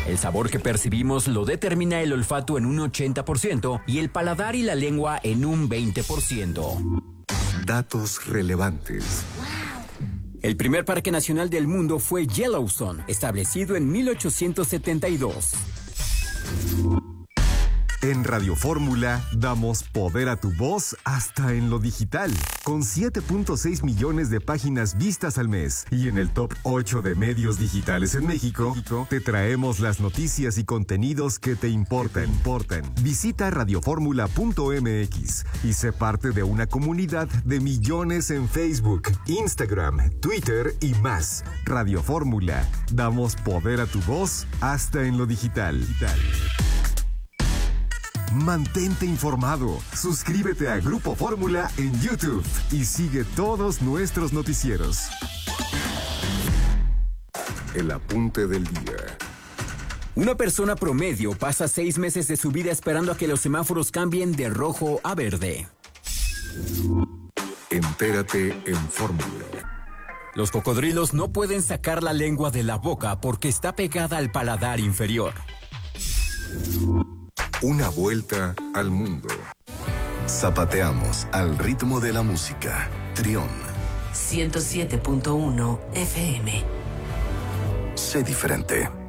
El sabor que percibimos lo determina el olfato en un 80% y el paladar y la lengua en un 20%. Datos relevantes. El primer parque nacional del mundo fue Yellowstone, establecido en 1872. En Radio Fórmula damos poder a tu voz hasta en lo digital, con 7.6 millones de páginas vistas al mes. Y en el top 8 de medios digitales en México, te traemos las noticias y contenidos que te importan. Visita radioformula.mx y sé parte de una comunidad de millones en Facebook, Instagram, Twitter y más. Radio Fórmula, damos poder a tu voz hasta en lo digital. Mantente informado. Suscríbete a Grupo Fórmula en YouTube y sigue todos nuestros noticieros. El apunte del día. Una persona promedio pasa 6 meses de su vida esperando a que los semáforos cambien de rojo a verde. Entérate en Fórmula. Los cocodrilos no pueden sacar la lengua de la boca porque está pegada al paladar inferior. Una vuelta al mundo. Zapateamos al ritmo de la música. Trión. 107.1 FM. Sé diferente.